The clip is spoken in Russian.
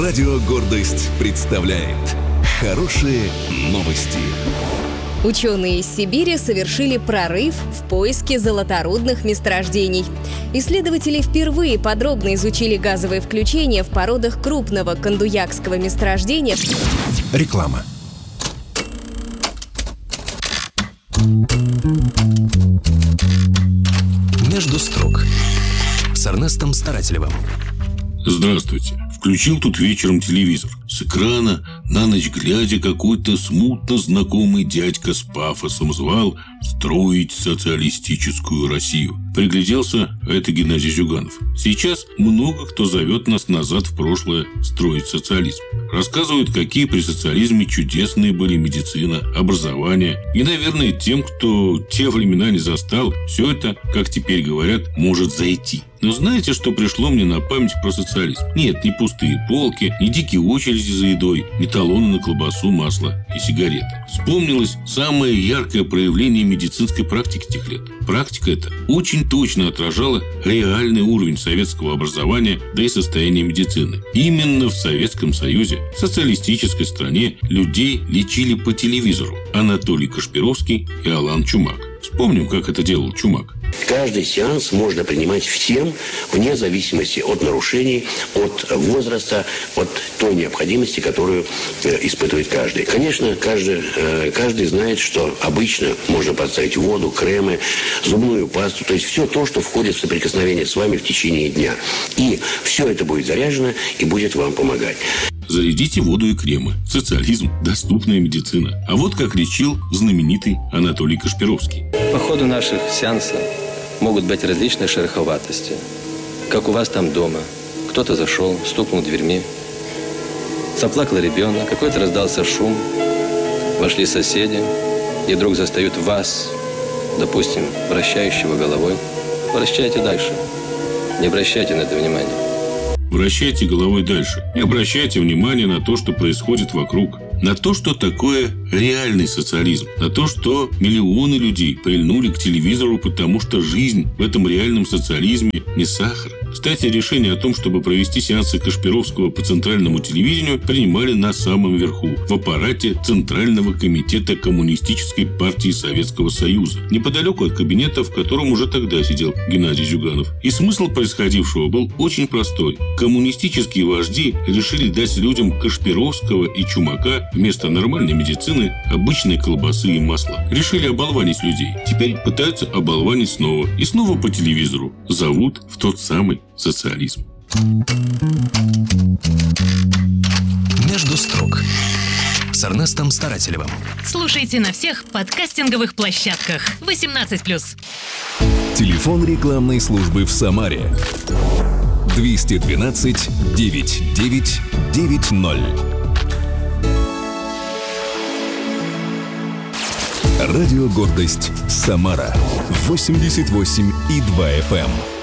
Радио «Гордость» представляет хорошие новости. Ученые из Сибири совершили прорыв в поиске золоторудных месторождений. Исследователи впервые подробно изучили газовые включения в породах крупного кандуякского месторождения. Реклама. Между строк с Эрнестом Старателевым. Здравствуйте. Включил тут вечером телевизор. С экрана, на ночь глядя, какой-то смутно знакомый дядька с пафосом звал строить социалистическую Россию. Пригляделся, это Геннадий Зюганов. Сейчас много кто зовет нас назад в прошлое строить социализм. Рассказывают, какие при социализме чудесные были медицина, образование. И, наверное, тем, кто те времена не застал, все это, как теперь говорят, может зайти. Но знаете, что пришло мне на память про социализм? Нет, не пустые полки, не дикие очереди за едой, не талоны на колбасу, масло и сигареты. Вспомнилось самое яркое проявление медицинской практики тех лет. Практика эта очень точно отражала реальный уровень советского образования, да и состояние медицины. Именно в Советском Союзе, в социалистической стране, людей лечили по телевизору Анатолий Кашпировский и Алан Чумак. Вспомним, как это делал Чумак. Каждый сеанс можно принимать всем, вне зависимости от нарушений, от возраста, от той необходимости, которую испытывает каждый. Конечно, каждый знает, что обычно можно подставить воду, кремы, зубную пасту, то есть все то, что входит в соприкосновение с вами в течение дня. И все это будет заряжено и будет вам помогать. Зарядите воду и кремы. Социализм, доступная медицина. А вот как лечил знаменитый Анатолий Кашпировский. По ходу наших сеансов могут быть различные шероховатости. Как у вас там дома. Кто-то зашел, стукнул дверьми. Заплакал ребенок, какой-то раздался шум. Вошли соседи и вдруг застают вас, допустим, вращающего головой. Вращайте дальше. Не обращайте на это внимания. Вращайте головой дальше. Не обращайте внимания на то, что происходит вокруг. На то, что такое реальный социализм. На то, что миллионы людей прильнули к телевизору, потому что жизнь в этом реальном социализме не сахар. Кстати, решение о том, чтобы провести сеансы Кашпировского по центральному телевидению, принимали на самом верху, в аппарате Центрального комитета Коммунистической партии Советского Союза, неподалеку от кабинета, в котором уже тогда сидел Геннадий Зюганов. И смысл происходившего был очень простой. Коммунистические вожди решили дать людям Кашпировского и Чумака вместо нормальной медицины обычной колбасы и масла. Решили оболванить людей. Теперь пытаются оболванить снова. И снова по телевизору зовут в тот самый социализм. Между строк с Эрнестом Старателевым. Слушайте на всех подкастинговых площадках. 18+. Телефон рекламной службы в Самаре 212 9990. Радио «Гордость» Самара 88,2 FM.